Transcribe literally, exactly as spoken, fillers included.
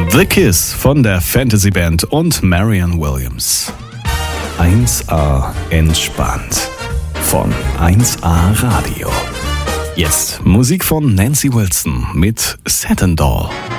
The Kiss von der Fantasy Band und Marianne Williams. eins A entspannt von eins A Radio. Jetzt Musik von Nancy Wilson mit Satin Doll.